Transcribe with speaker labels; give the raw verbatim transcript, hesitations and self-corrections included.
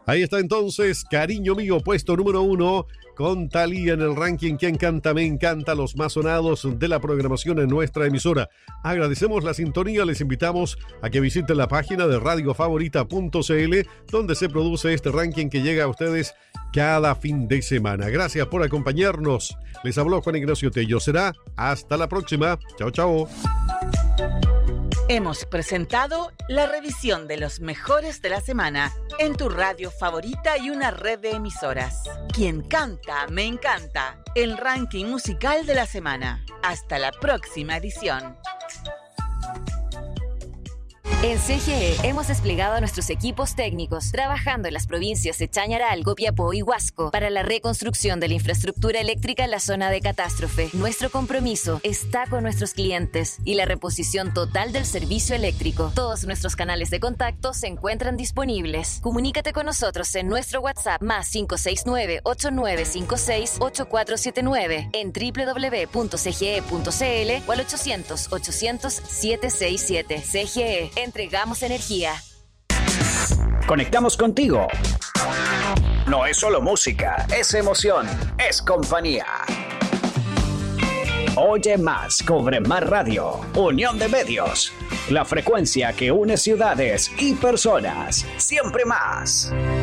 Speaker 1: Ahí está entonces, Cariño Mío, puesto número uno, con Thalía en el ranking ¿Quién canta? Me encanta, los más sonados de la programación en nuestra emisora. Agradecemos la sintonía, les invitamos a que visiten la página de radio favorita punto c l, donde se produce este ranking que llega a ustedes cada fin de semana. Gracias por acompañarnos. Les habló Juan Ignacio Tello. Será hasta la próxima. Chao, chao.
Speaker 2: Hemos presentado la revisión de los mejores de la semana en tu radio favorita y una red de emisoras. Quien canta, me encanta. El ranking musical de la semana. Hasta la próxima edición.
Speaker 3: En C G E hemos desplegado a nuestros equipos técnicos trabajando en las provincias de Chañaral, Copiapó y Huasco para la reconstrucción de la infraestructura eléctrica en la zona de catástrofe. Nuestro compromiso está con nuestros clientes y la reposición total del servicio eléctrico. Todos nuestros canales de contacto se encuentran disponibles. Comunícate con nosotros en nuestro WhatsApp más cinco seis nueve, ocho nueve cinco seis, ocho cuatro siete nueve, en doble u doble u doble u punto c g e punto c l o al ochocientos, ochocientos, siete seis siete. C G E, entregamos energía.
Speaker 4: Conectamos contigo. No es solo música, es emoción, es compañía. Oye más, cobre más radio. Unión de medios. La frecuencia que une ciudades y personas. Siempre más.